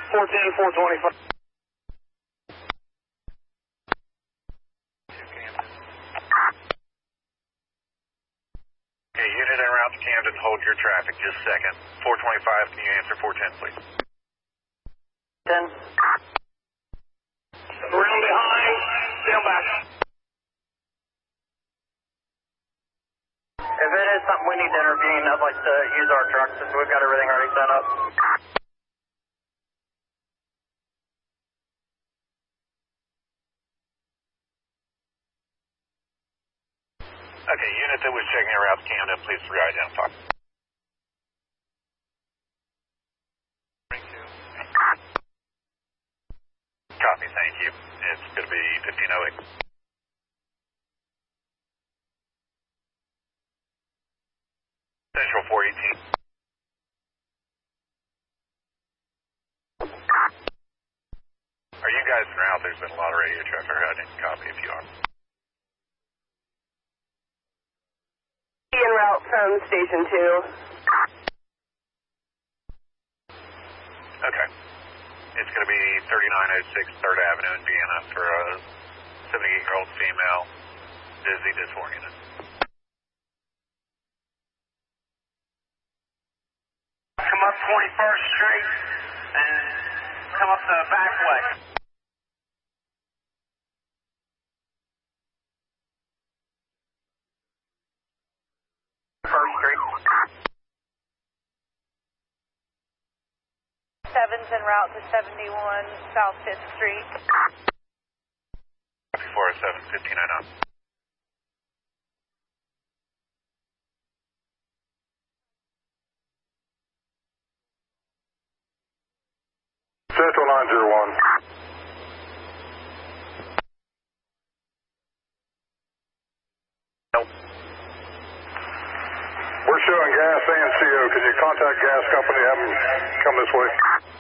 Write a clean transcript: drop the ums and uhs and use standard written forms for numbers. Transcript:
410, 425. Okay, unit en route to Camden, hold your traffic just a second. 425, can you answer 410, please? 10. Room behind, stand back. If it is something we need to intervene, I'd like to use our truck since we've got everything already set up. Okay, unit that was checking en route to Camden, please re-identify. Copy, thank you. It's going to be 1508. Central 418. Are you guys en route? There's been a lot of radio traffic. I didn't copy if you are. En route from Station 2. Okay. It's going to be 3906 3rd Avenue in Vienna for a 78-year-old female, dizzy, disoriented. Come up 21st Street and come up the back way. First Street. 7's en route to 71 South 5th Street. 407, 1509. Central 901. Nope. We're showing gas and CO. Can you contact gas company, have them come this way?